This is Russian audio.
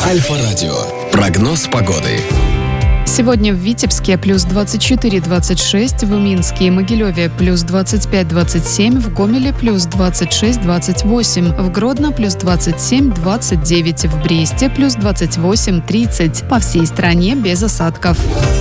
Альфа-радио. Прогноз погоды. Сегодня в Витебске плюс 24-26, в Минске и Могилеве плюс 25-27, в Гомеле плюс 26-28, в Гродно плюс 27-29, в Бресте плюс 28-30. По всей стране без осадков.